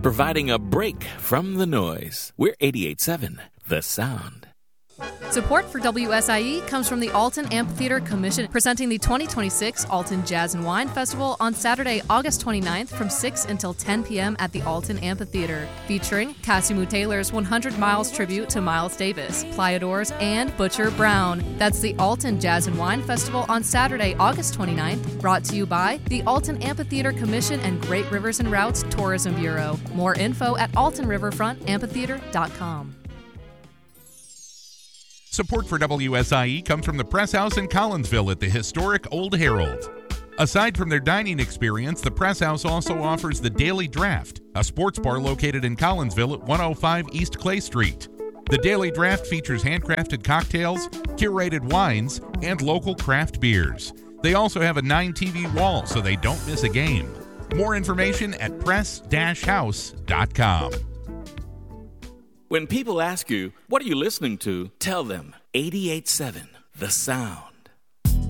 providing a break from the noise. We're 88.7 The Sound. Support for WSIE comes from the Alton Amphitheater Commission, presenting the 2026 Alton Jazz and Wine Festival on Saturday, August 29th from 6 until 10 p.m. at the Alton Amphitheater, featuring Casimir Taylor's 100 Miles tribute to Miles Davis, Playadors, and Butcher Brown. That's the Alton Jazz and Wine Festival on Saturday, August 29th, brought to you by the Alton Amphitheater Commission and Great Rivers and Routes Tourism Bureau. More info at altonriverfrontamphitheater.com. Support for WSIE comes from the Press House in Collinsville at the historic Old Herald. Aside from their dining experience, the Press House also offers the Daily Draft, a sports bar located in Collinsville at 105 East Clay Street. The Daily Draft features handcrafted cocktails, curated wines, and local craft beers. They also have a 9-TV wall so they don't miss a game. More information at press-house.com. When people ask you, what are you listening to? Tell them 88.7 The Sound.